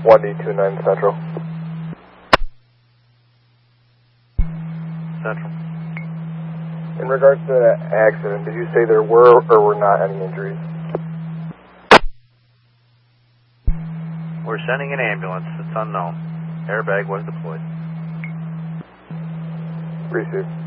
1D29 Central. Central. In regards to the accident, did you say there were or were not any injuries? We're sending an ambulance. It's unknown. Airbag was deployed. Received.